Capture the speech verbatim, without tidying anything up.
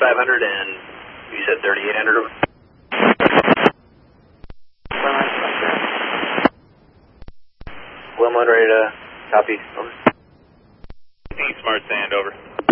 thirty-five hundred and you said thirty-eight hundred. Over. Glenwood ready to copy. Over. Smart Sand, over.